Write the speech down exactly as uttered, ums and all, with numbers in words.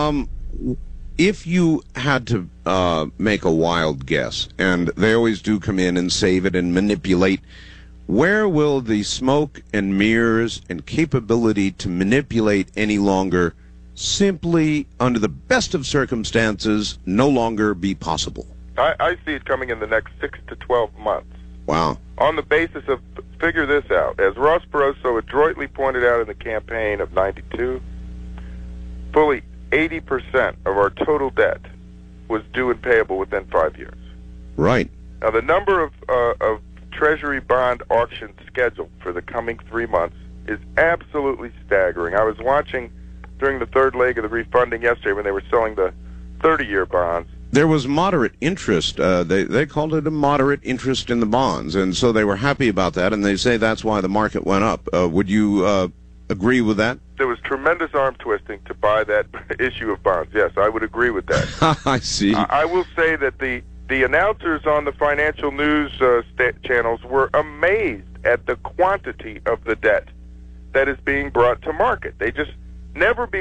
Um, if you had to uh, make a wild guess, and they always do come in and save it and manipulate, where will the smoke and mirrors and capability to manipulate any longer simply, under the best of circumstances, no longer be possible? I, I see it coming in the next six to twelve months. Wow. On the basis of, figure this out, as Ross Perot so adroitly pointed out in the campaign of ninety-two, fully eighty percent of our total debt was due and payable within five years. Right. Now, the number of, uh, of Treasury bond auctions scheduled for the coming three months is absolutely staggering. I was watching during the third leg of the refunding yesterday when they were selling the thirty-year bonds. There was moderate interest. Uh, they, they called it a moderate interest in the bonds, and so they were happy about that, and they say that's why the market went up. Uh, would you uh, agree with that? There was tremendous arm twisting to buy that issue of bonds. Yes, I would agree with that. I see. I, I will say that the, the announcers on the financial news uh, sta- channels were amazed at the quantity of the debt that is being brought to market. They just never before